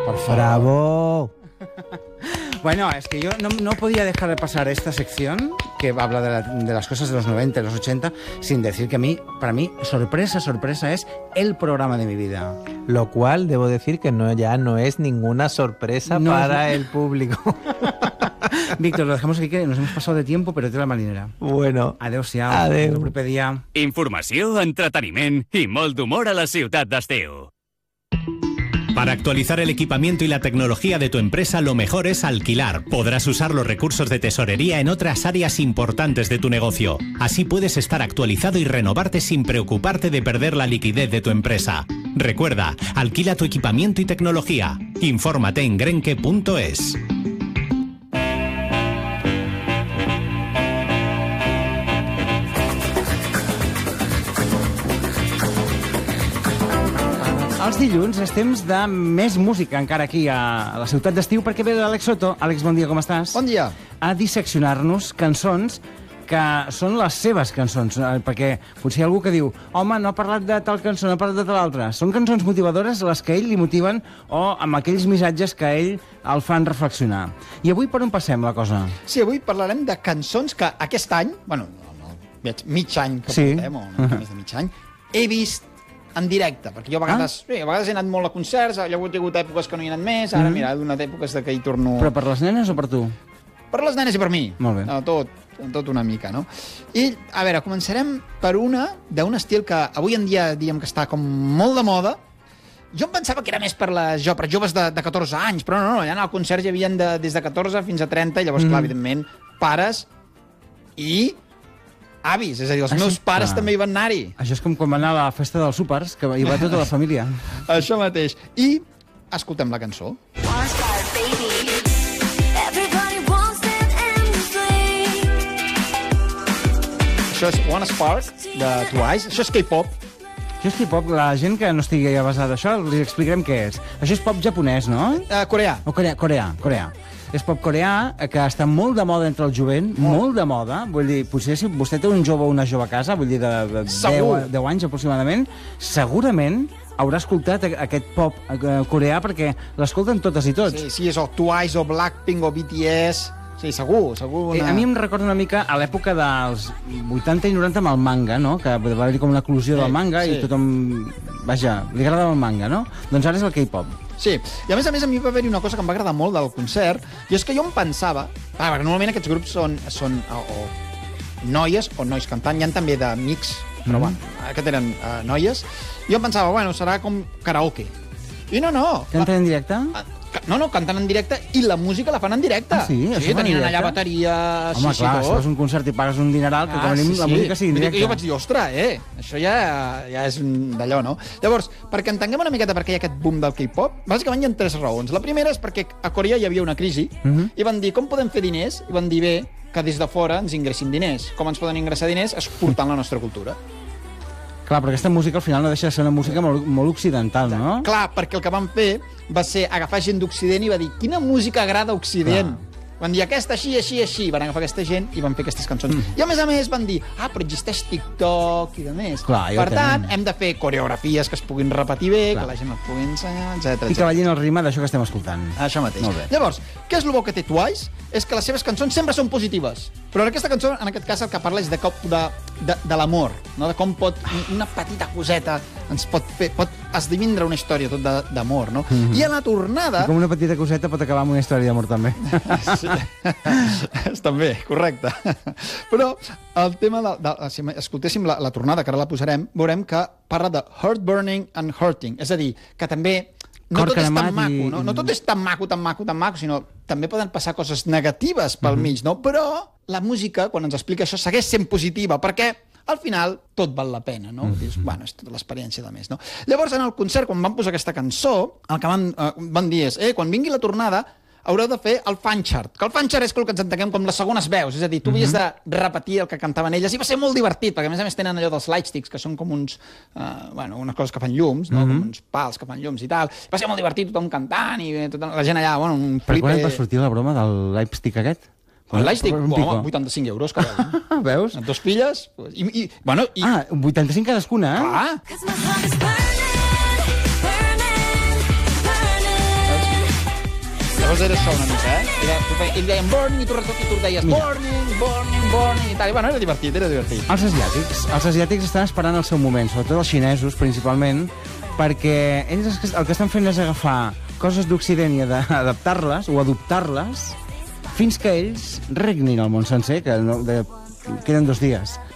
Por favor. ¡Bravo! Bueno, es que yo no podía dejar de pasar esta sección que habla de las cosas de los 90, de los 80, sin decir que para mí, sorpresa es el programa de mi vida. Lo cual, debo decir que ya no es ninguna sorpresa para el público. Víctor, lo dejamos aquí, que nos hemos pasado de tiempo, però té la marinera. Bueno. Adéu-siau. Adéu. El proper dia. Informació, entreteniment i molt d'humor a la ciutat d'estiu. Para actualizar el equipamiento y la tecnología de tu empresa, lo mejor es alquilar. Podrás usar los recursos de tesorería en otras áreas importantes de tu negocio. Así puedes estar actualizado y renovarte sin preocuparte de perder la liquidez de tu empresa. Recuerda, alquila tu equipamiento y tecnología. Infórmate en grenke.es. Els dilluns és temps de més música encara aquí a la ciutat d'estiu, perquè ve l'Àlex Soto. Àlex, bon dia, com estàs? Bon dia. A disseccionar-nos cançons que són les seves cançons, perquè potser hi ha algú que diu home, no ha parlat de tal cançó, no ha parlat de tal altra. Són cançons motivadores les que a ell li motiven o amb aquells missatges que a ell el fan reflexionar. I avui per on passem la cosa? Sí, avui parlarem de cançons que aquest any, bueno, veig mig any que portem, o una mica més de mig any, he vist en directe, perquè jo a vegades he anat molt a concerts, hi ha hagut èpoques que no hi he anat més, ara mira, he donat èpoques de que hi torno... Però per les nenes o per tu? Per les nenes i per mi. Molt bé. Tot una mica, no? I, a veure, començarem per una d'un estil que avui en dia diem que està com molt de moda. Jo em pensava que era més per joves de 14 anys, però no, allà al concert hi havia des de 14 fins a 30, i llavors, clar, evidentment, pares i avis, és a dir, els meus pares també hi van anar-hi. Això és com quan va anar a la festa dels súpers, que hi va tota la família. Això mateix. I escoltem la cançó. Això és One Spark, de Twice. Això és K-pop. Això és K-pop. La gent que no estigui avesada d'això, li explicarem què és. Això és pop japonès, no? Coreà. O coreà. És pop coreà, que està molt de moda entre el jovent, molt de moda. Vull dir, potser si vostè té un jove o una jove a casa, vull dir, de 10 anys aproximadament, segurament haurà escoltat aquest pop coreà perquè l'escolten totes i tots. Sí, és o Twice, o Blackpink, o BTS... Sí, segur. A mi em recorda una mica a l'època dels 80 i 90 amb el manga, no? Que va haver com una eclosió del manga i tothom... Vaja, li agradava el manga, no? Doncs ara és el K-pop. Sí, i a més a mi va haver-hi una cosa que em va agradar molt del concert, i és que jo em pensava... Perquè normalment aquests grups són o noies o nois cantant, hi ha també de mix, però bueno, aquest eren noies. Jo em pensava, bueno, serà com karaoke. I no. Canten en directe? No, canten en directe i la música la fan en directe. Sí, tenien allà bateria... Home, clar, si vas a un concert i pagues un dineral, que com a mínim la música sigui en directe. Jo vaig dir, ostres, això ja és d'allò, no? Llavors, perquè entenguem una miqueta per què hi ha aquest boom del K-pop, bàsicament hi ha 3 raons. La primera és perquè a Corea hi havia una crisi i van dir, com podem fer diners? I van dir, bé, que des de fora ens ingressin diners. Com ens poden ingressar diners? Exportant la nostra cultura. Clar, però aquesta música al final no deixa de ser una música molt occidental, no? Clar, perquè el que van fer va ser agafar gent d'Occident i va dir quina música agrada a Occident. Van dir aquesta així, van agafar aquesta gent i van fer aquestes cançons. I a més van dir, però existeix TikTok i de més. Per tant, hem de fer coreografies que es puguin repetir bé, que la gent el pugui ensenyar, etc. I que ballin el ritme d'això que estem escoltant. Això mateix. Llavors, què és el bo que té Twice? És que les seves cançons sempre són positives. Però aquesta cançó, en aquest cas, el que parla és de l'amor, no? De com una petita coseta ens pot esdevindre una història tot d'amor, no? I a la tornada... I com una petita coseta pot acabar amb una història d'amor, també. Sí, també, correcte. Però el tema si escoltéssim la tornada, que ara la posarem, veurem que parla de heartburning and hurting. És a dir, que també no tot és tan maco, no tot és tan maco, sinó també poden passar coses negatives pel mig, no? Però la música, quan ens explica això, segueix sent positiva, perquè al final tot val la pena, no? Dius, bueno, és tota l'experiència de més, no? Llavors, en el concert, quan van posar aquesta cançó, el que van dir és, quan vingui la tornada, haureu de fer el fanchart, que el fanchart és el que ens entenguem com les segones veus, és a dir, tu havies de repetir el que cantaven elles, i va ser molt divertit, perquè a més tenen allò dels lightsticks, que són com unes coses que fan llums, no? Com uns pals que fan llums i tal. Va ser molt divertit, tothom cantant, i tota la gent allà, bueno, un flip... Per quan et va sortir la broma del lightstick aquest? El lightstick? Home, 85 euros cada un. Veus? 2 pilles. 85 cadascuna, eh? Clar! Llavors era això una mica, Ell deia burning i tu deies burning i tal. I bueno, era divertit. Els asiàtics estan esperant el seu moment, sobretot els xinesos, principalment, perquè ells el que estan fent és agafar coses d'Occident i adaptar-les o adoptar-les fins que ells regnin el món sencer, que queden 2 dies.